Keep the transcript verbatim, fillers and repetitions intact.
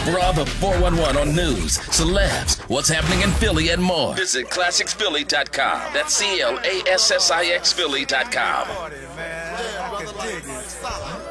Bra the four one one on news, celebs, what's happening in Philly, and more. Visit classics philly dot com. That's C L A S S I X Philly dot com.